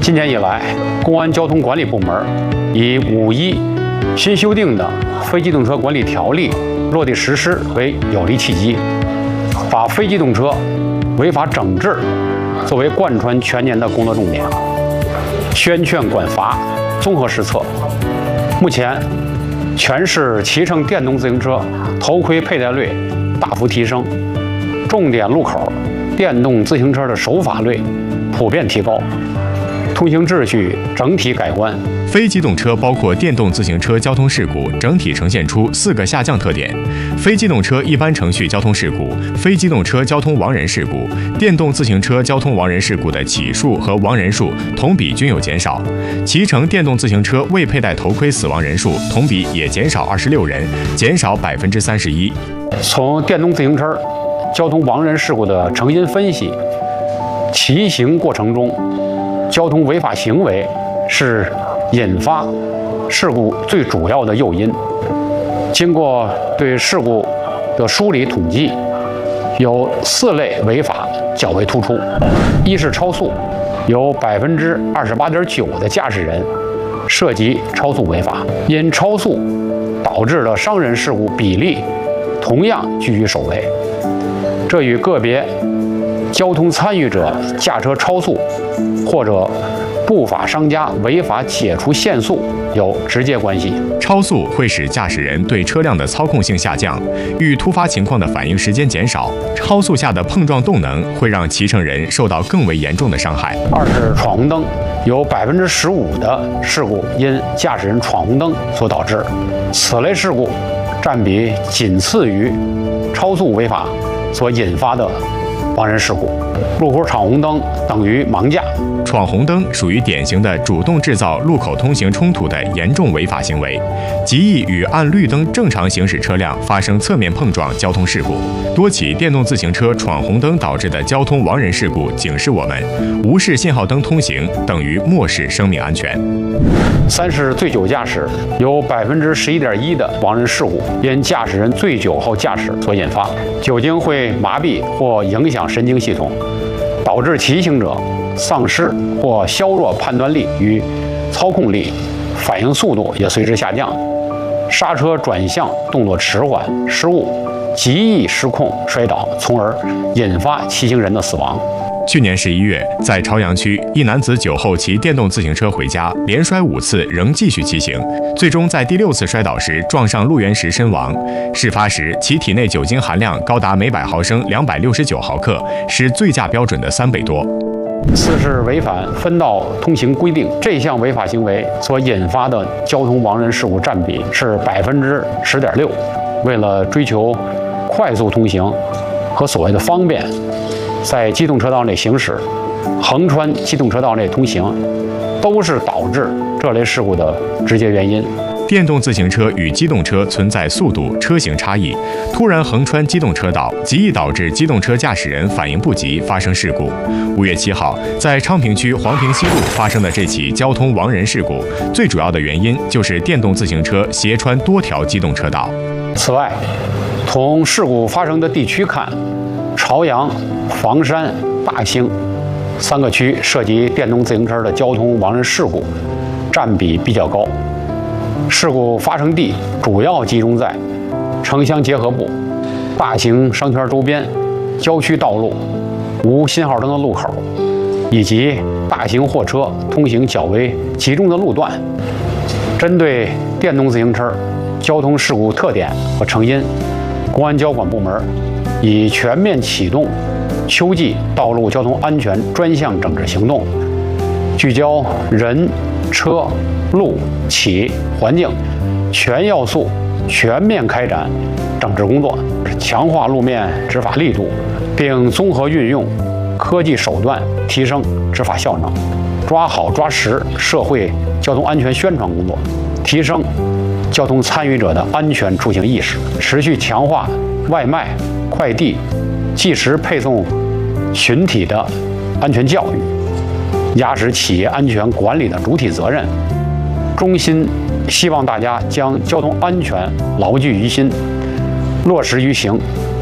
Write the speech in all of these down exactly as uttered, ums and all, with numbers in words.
今年以来，公安交通管理部门以五一新修订的非机动车管理条例落地实施为有力契机，把非机动车违法整治作为贯穿全年的工作重点，宣劝管罚综合施策。目前，全市骑乘电动自行车头盔佩戴率大幅提升，重点路口电动自行车的守法率普遍提高，通行秩序整体改观。 非机动车包括电动自行车交通事故整体呈现出四个下降特点：非机动车一般程序交通事故、非机动车交通亡人事故、电动自行车交通亡人事故的起数和亡人数同比均有减少，骑乘电动自行车未佩戴头盔死亡人数同比也减少二十六人，减少百分之三十一。 从电动自行车交通亡人事故的成因分析，骑行过程中交通违法行为是引发事故最主要的诱因。经过对事故的梳理统计，有四类违法较为突出：一是超速，有百分之二十八点九的驾驶人涉及超速违法，因超速导致的伤人事故比例同样居于首位。这与个别交通参与者驾车超速或者不法商家违法解除限速有直接关系。 超速会使驾驶人对车辆的操控性下降，遇突发情况的反应时间减少。超速下的碰撞动能会让骑乘人受到更为严重的伤害。 二是闯红灯，有百分之十五的事故因驾驶人闯红灯所导致，此类事故占比仅次于超速违法所引发的亡人事故。路口闯红灯等于盲驾。 闯红灯属于典型的主动制造路口通行冲突的严重违法行为，极易与按绿灯正常行驶车辆发生侧面碰撞交通事故。多起电动自行车闯红灯导致的交通亡人事故警示我们，无视信号灯通行等于漠视生命安全。 三是醉酒驾驶，有百分之十一点一的亡人事故因驾驶人醉酒后驾驶所引发。酒精会麻痹或影响神经系统，导致骑行者丧失或削弱判断力与操控力，反应速度也随之下降，刹车转向动作迟缓失误，极易失控摔倒，从而引发骑行人的死亡。 去年十一月，在朝阳区，一男子酒后骑电动自行车回家，连摔五次，仍继续骑行，最终在第六次摔倒时撞上路缘石身亡。事发时，其体内酒精含量高达每百毫升两百六十九毫克，是醉驾标准的三倍多。 四是违反分道通行规定，这项违法行为所引发的交通亡人事故占比是百分之十点六。为了追求快速通行和所谓的方便，在机动车道内行驶、横穿机动车道内通行，都是导致这类事故的直接原因。 电动自行车与机动车存在速度、车型差异，突然横穿机动车道，极易导致机动车驾驶人反应不及，发生事故。五月七号，在昌平区黄平西路发生的这起交通亡人事故，最主要的原因就是电动自行车斜穿多条机动车道。 此外，从事故发生的地区看，朝阳、房山、大兴三个区涉及电动自行车的交通亡人事故占比比较高。事故发生地主要集中在城乡结合部、大型商圈周边、郊区道路、无信号灯的路口，以及大型货车通行较为集中的路段。针对电动自行车交通事故特点和成因，公安交管部门已全面启动秋季道路交通安全专项整治行动，聚焦人、车、路、企、环境全要素，全面开展整治工作，强化路面执法力度，并综合运用科技手段提升执法效能，抓好抓实社会交通安全宣传工作，提升交通参与者的安全出行意识，持续强化外卖、快递即时配送群体的安全教育，压实企业安全管理的主体责任。衷心希望大家将交通安全牢记于心，落实于行，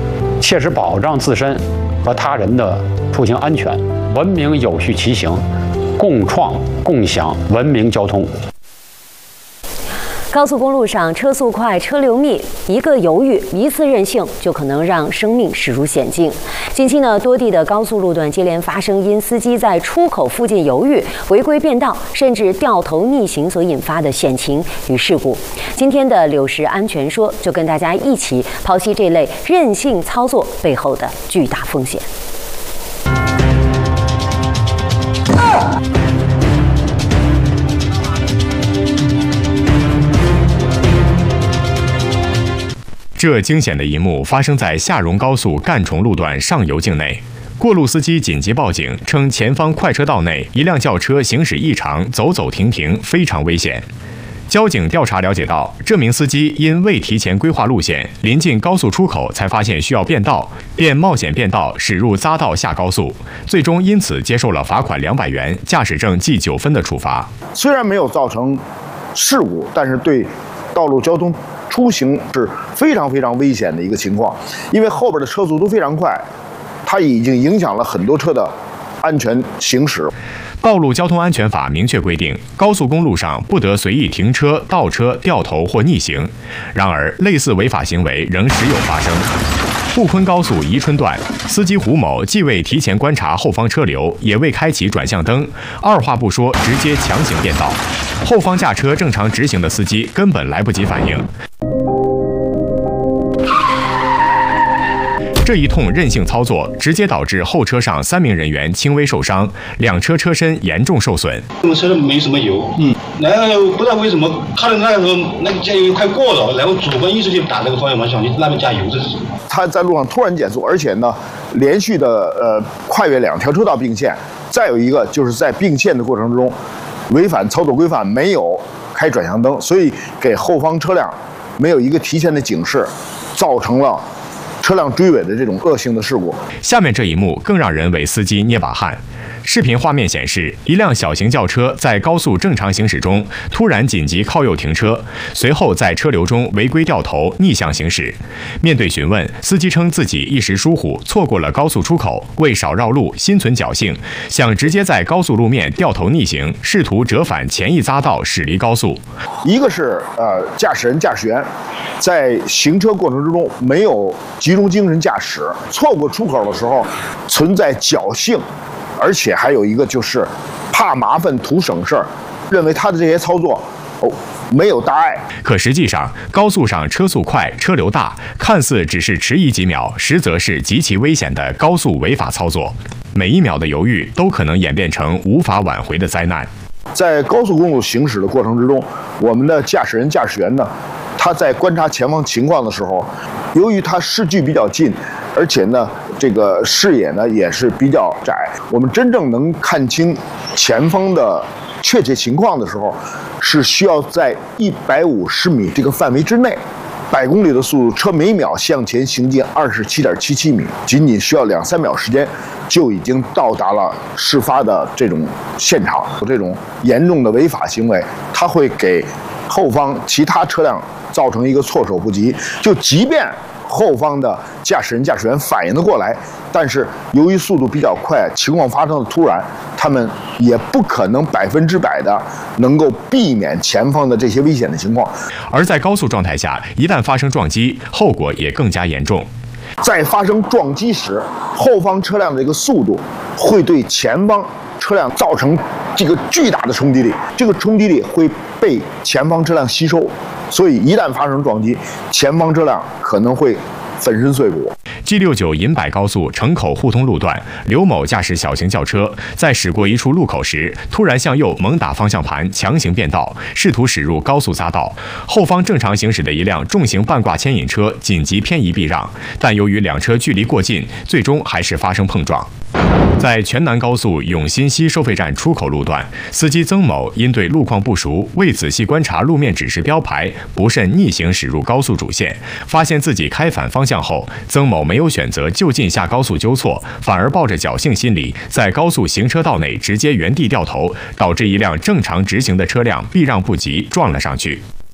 切实保障自身和他人的出行安全，文明有序骑行，共创共享文明交通。 高速公路上车速快、车流密，一个犹豫、一次任性，就可能让生命驶入险境。近期呢，多地的高速路段接连发生因司机在出口附近犹豫、违规变道，甚至掉头逆行所引发的险情与事故。今天的柳石安全说，就跟大家一起剖析这类任性操作背后的巨大风险。 这惊险的一幕发生在下荣高速赣崇路段上游境内。过路司机紧急报警称，前方快车道内一辆轿车行驶异常，走走停停，非常危险。交警调查了解到，这名司机因未提前规划路线，临近高速出口才发现需要变道，便冒险变道驶入匝道下高速，最终因此接受了罚款两百元、驾驶证记九分的处罚。 虽然没有造成事故，但是对道路交通出行是非常非常危险的一个情况，因为后边的车速都非常快，它已经影响了很多车的安全行驶。 道路交通安全法明确规定，高速公路上不得随意停车、倒车、掉头或逆行。然而，类似违法行为仍时有发生。沪昆高速宜春段，司机胡某既未提前观察后方车流，也未开启转向灯，二话不说直接强行变道。后方驾车正常直行的司机根本来不及反应。这一通任性操作，直接导致后车上三名人员轻微受伤，两车车身严重受损。 我们车上没什么油，嗯，然后不知道为什么看到那时候那个加油快过了，然后主观意识就打那个方向盘，想去那边加油，这是什么？ 他在路上突然减速，而且呢，连续的呃跨越两条车道并线，再有一个就是在并线的过程中，违反操作规范，没有开转向灯，所以给后方车辆没有一个提前的警示，造成了车辆追尾的这种恶性的事故。 下面这一幕更让人为司机捏把汗。视频画面显示，一辆小型轿车在高速正常行驶中，突然紧急靠右停车，随后在车流中违规掉头逆向行驶。面对询问，司机称自己一时疏忽，错过了高速出口，为少绕路，心存侥幸，想直接在高速路面掉头逆行，试图折返前一匝道驶离高速。 一个是呃驾驶人、驾驶员在行车过程之中没有集中精神驾驶，错过出口的时候存在侥幸。而且还有一个就是怕麻烦图省事儿，认为他的这些操作哦没有大碍。 可实际上，高速上车速快、车流大，看似只是迟疑几秒，实则是极其危险的高速违法操作。每一秒的犹豫都可能演变成无法挽回的灾难。 在高速公路行驶的过程之中，我们的驾驶人、驾驶员呢，他在观察前方情况的时候，由于他视距比较近，而且呢，这个视野呢也是比较窄，我们真正能看清前方的确切情况的时候，是需要在一百五十米这个范围之内，百公里的速度，车每秒向前行进二十七点七七米，仅仅需要两三秒时间，就已经到达了事发的这种现场。这种严重的违法行为，它会给后方其他车辆造成一个措手不及。就即便后方的驾驶人、驾驶员反应得过来，但是由于速度比较快，情况发生的突然，他们也不可能百分之百的能够避免前方的这些危险的情况。 而在高速状态下，一旦发生撞击，后果也更加严重。 在发生撞击时，后方车辆的这个速度会对前方车辆造成这个巨大的冲击力，这个冲击力会被前方车辆吸收，所以一旦发生撞击，前方车辆可能会粉身碎骨。 G 六九银柏高速城口互通路段，刘某驾驶小型轿车在驶过一处路口时，突然向右猛打方向盘，强行变道，试图驶入高速匝道。后方正常行驶的一辆重型半挂牵引车紧急偏移避让，但由于两车距离过近，最终还是发生碰撞。在全南高速永新西收费站出口路段，司机曾某因对路况不熟，未仔细观察路面指示标牌，不慎逆行驶入高速主线。发现自己开反方向后，曾某没有选择就近下高速纠错，反而抱着侥幸心理，在高速行车道内直接原地掉头，导致一辆正常直行的车辆避让不及，撞了上去。